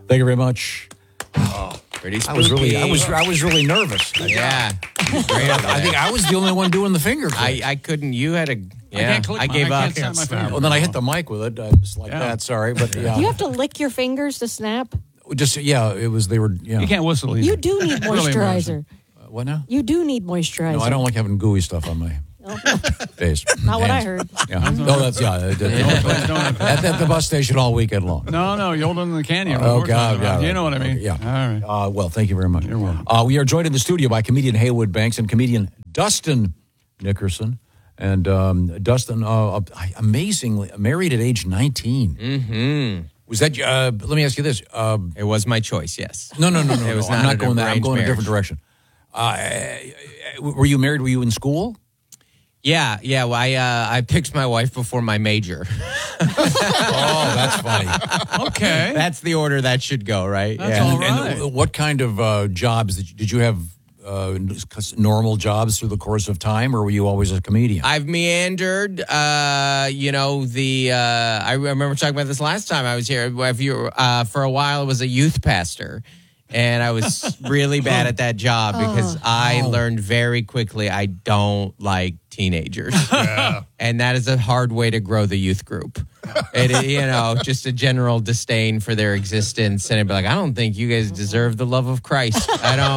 Thank you very much. Pretty I was spooky. really nervous. Yeah. I think I was the only one doing the finger clip. I couldn't. You had a. Yeah. can't click I mine. gave I up. can't snap my finger. Well, then I hit the mic with it, just like that. Sorry, but yeah. You have to lick your fingers to snap. Just it was. They were. Yeah. You can't whistle either. You do need Really moisturizer. What now? You do need moisturizer. No, I don't like having gooey stuff on my face. Not what I Hands. heard. Yeah. No, that's at the bus station all weekend long. No, you're older than the canyon. Oh, God. Yeah, Yeah, you know what I mean. Okay, yeah. All right. Well, thank you very much. You're welcome. We are joined in the studio by comedian Haywood Banks and comedian Dustin Nickerson. And Dustin, amazingly, married at age 19. Mm-hmm. Was that, let me ask you this. It was my choice, yes. No. It was I'm not not an going that. I'm arranged going a different marriage. direction. Were you married? Were you in school? Yeah. Well, I picked my wife before my major. Oh, that's funny. Okay. That's the order that should go, right? That's all right. And what kind of jobs did you have? Normal jobs through the course of time, or were you always a comedian? I've meandered. I remember talking about this last time I was here. For a while, I was a youth pastor, and I was really bad at that job because I learned very quickly I don't like teenagers, and that is a hard way to grow the youth group. Just a general disdain for their existence, and I'd be like, I don't think you guys deserve the love of Christ.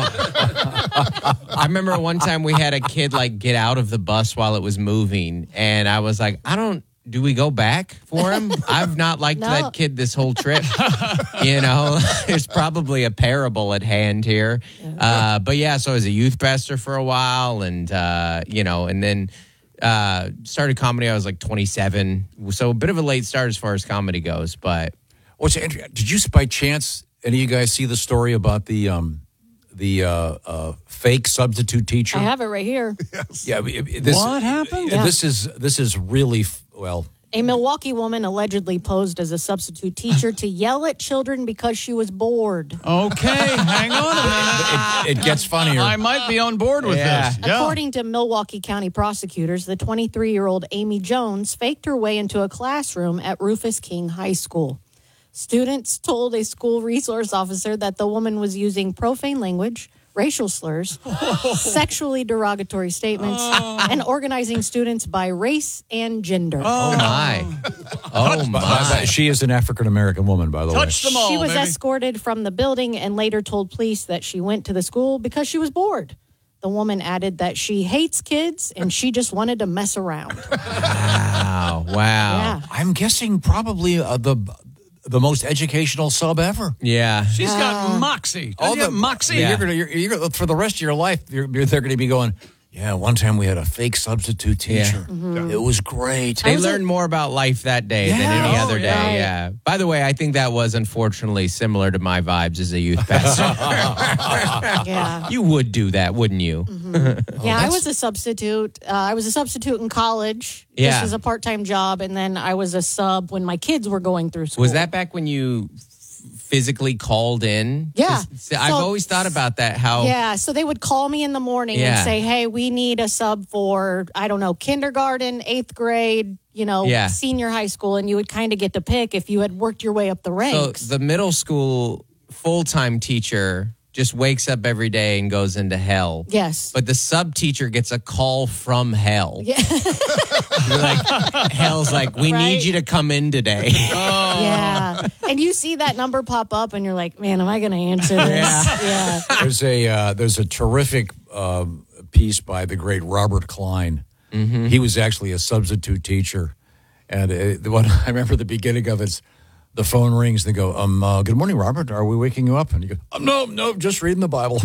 I remember one time we had a kid get out of the bus while it was moving, and I was like, do we go back for him? I've not liked that kid this whole trip. There's probably a parable at hand here. But yeah, so I was a youth pastor for a while, and and then started comedy. I was 27, so a bit of a late start as far as comedy goes. But did you by chance any of you guys see the story about the fake substitute teacher? I have it right here. Yeah, What happened? This is really well. A Milwaukee woman allegedly posed as a substitute teacher to yell at children because she was bored. Okay, hang on a minute. It gets funnier. I might be on board with this. Yeah. According to Milwaukee County prosecutors, the 23-year-old Amy Jones faked her way into a classroom at Rufus King High School. Students told a school resource officer that the woman was using profane language, racial slurs, sexually derogatory statements, and organizing students by race and gender. oh my. She is an African-American woman, by the way. Touch them all, She was baby. escorted from the building and later told police that she went to the school because she was bored. The woman added that she hates kids and she just wanted to mess around. Wow. Yeah. I'm guessing probably the most educational sub ever. Yeah. She's got moxie. Doesn't she have moxie? Yeah. You're gonna, for the rest of your life, they're going to be going, yeah, one time we had a fake substitute teacher. It was great. They learned more about life that day than any other day. yeah. Yeah. By the way, I think that was unfortunately similar to my vibes as a youth pastor. Yeah. You would do that, wouldn't you? Yeah, I was a substitute. I was a substitute in college, Yeah. just as a part-time job, and then I was a sub when my kids were going through school. Was that back when you physically called in? Yeah. 'Cause I've always thought about that. How Yeah, so they would call me in the morning Yeah. and say, hey, we need a sub for, I don't know, kindergarten, 8th grade, Yeah. senior high school, and you would kind of get to pick if you had worked your way up the so ranks. the middle school full-time teacher just wakes up every day and goes into hell. Yes. But the sub teacher gets a call from hell. Yeah. Hell's like, we Right. need you to come in today. Yeah. And you see that number pop up and you're like, man, am I going to answer this? Yeah. There's a terrific piece by the great Robert Klein. He was actually a substitute teacher, and the one I remember the beginning of it's the phone rings. They go, good morning, Robert. Are we waking you up? And you go, no, just reading the Bible.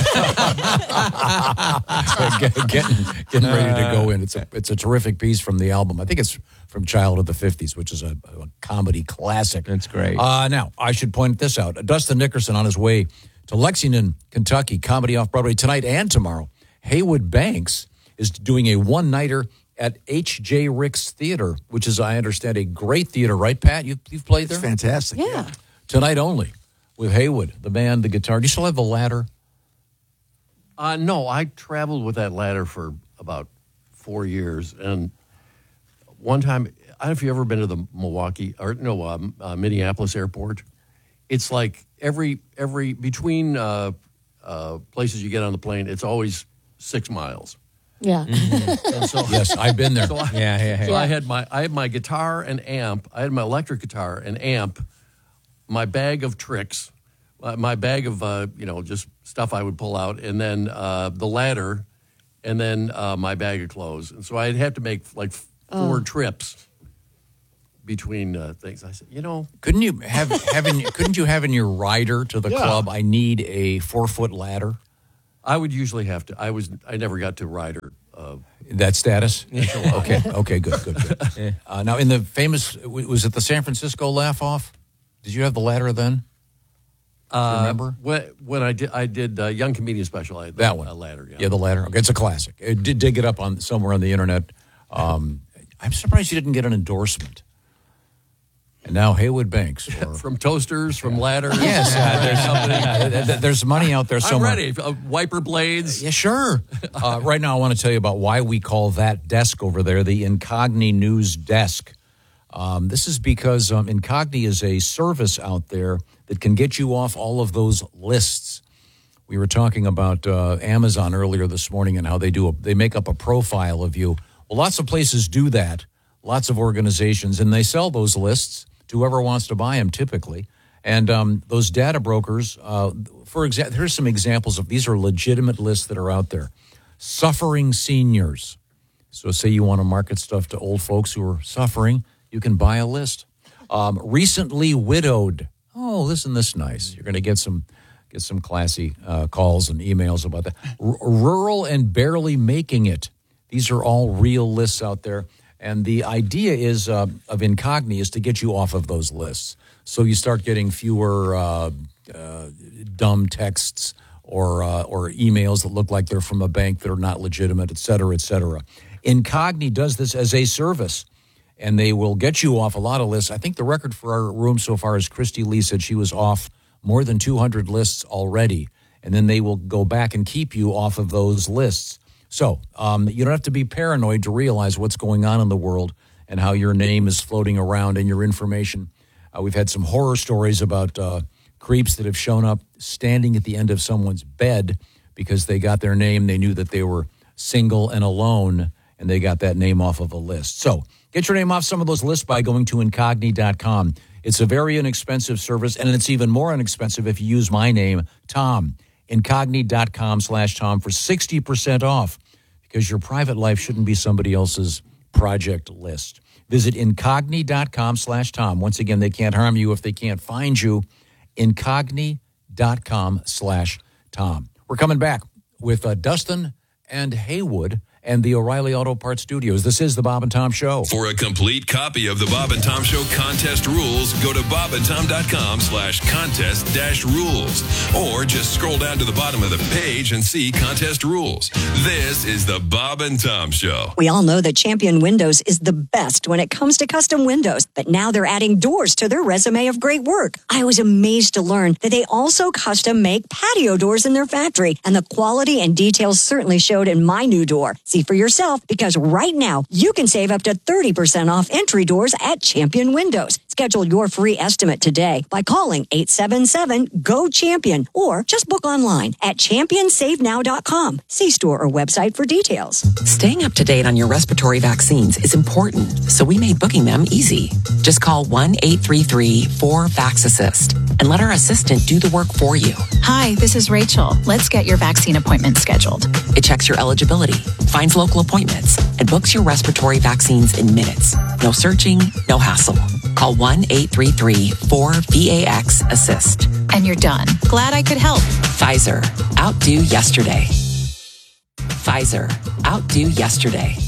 getting ready to go in. It's a terrific piece from the album. I think it's from Child of the 50s, which is a comedy classic. That's great. Now, I should point this out. Dustin Nickerson on his way to Lexington, Kentucky, Comedy Off-Broadway tonight and tomorrow. Haywood Banks is doing a one-nighter at H.J. Ricks Theater, which is, I understand, a great theater, right, Pat? You've played there? It's fantastic. Yeah. Tonight only with Haywood, the band, the guitar. Do you still have the ladder? No, I traveled with that ladder for about 4 years. And one time, I don't know if you've ever been to the Minneapolis airport. it's like every between places you get on the plane, it's always 6 miles. Yeah. And so, Yes, I've been there. So I had my guitar and amp. I had my electric guitar and amp, my bag of tricks, my bag of just stuff I would pull out, and then the ladder, and then my bag of clothes. And so I'd have to make like 4 trips between things. I said, couldn't you have in your rider to the club? I need a 4-foot ladder. I would usually have to. I never got to rider. That status? Okay, good. Now, in the famous, was it the San Francisco laugh-off? Did you have the ladder then? Remember? When I did Young Comedian Special, I had that one. A ladder, yeah. Yeah, the ladder. Okay, it's a classic. It did dig it up on somewhere on the internet. I'm surprised you didn't get an endorsement. And now Haywood Banks. From toasters, from ladders. Yes, there's money out there somewhere. I'm ready. Wiper blades. Yeah, sure. Right now, I want to tell you about why we call that desk over there the Incogni News Desk. This is because Incogni is a service out there that can get you off all of those lists. We were talking about Amazon earlier this morning and how they make up a profile of you. Well, lots of places do that, lots of organizations, and they sell those lists to whoever wants to buy them typically. And those data brokers, for example, here's some examples of these are legitimate lists that are out there. Suffering seniors. So say you want to market stuff to old folks who are suffering, you can buy a list. Recently widowed. Oh, isn't this nice? You're going to get some classy calls and emails about that. Rural and barely making it. These are all real lists out there. And the idea is of Incogni is to get you off of those lists. So you start getting fewer dumb texts or emails that look like they're from a bank that are not legitimate, et cetera, et cetera. Incogni does this as a service, and they will get you off a lot of lists. I think the record for our room so far is Christy Lee said she was off more than 200 lists already, and then they will go back and keep you off of those lists. So you don't have to be paranoid to realize what's going on in the world and how your name is floating around and your information. We've had some horror stories about creeps that have shown up standing at the end of someone's bed because they got their name. They knew that they were single and alone, and they got that name off of a list. So get your name off some of those lists by going to Incogni.com. It's a very inexpensive service, and it's even more inexpensive if you use my name, Tom. Incogni.com/Tom for 60% off, because your private life shouldn't be somebody else's project list. Visit Incogni.com/Tom. Once again, they can't harm you if they can't find you. Incogni.com/Tom. We're coming back with Dustin and Haywood and the O'Reilly Auto Parts Studios. This is the Bob and Tom Show. For a complete copy of the Bob and Tom Show contest rules, go to bobandtom.com/contest-rules. Or just scroll down to the bottom of the page and see contest rules. This is the Bob and Tom Show. We all know that Champion Windows is the best when it comes to custom windows, but now they're adding doors to their resume of great work. I was amazed to learn that they also custom make patio doors in their factory, and the quality and details certainly showed in my new door. See for yourself, because right now you can save up to 30% off entry doors at Champion Windows. Schedule your free estimate today by calling 877-GO-CHAMPION or just book online at championsavenow.com. See store or website for details. Staying up to date on your respiratory vaccines is important, so we made booking them easy. Just call 1-833-4-VAX-ASSIST and let our assistant do the work for you. Hi, this is Rachel. Let's get your vaccine appointment scheduled. It checks your eligibility, finds local appointments, and books your respiratory vaccines in minutes. No searching, no hassle. Call 1-833-4-VAX-ASSIST. And you're done. Glad I could help. Pfizer. Outdo yesterday. Pfizer. Outdo yesterday.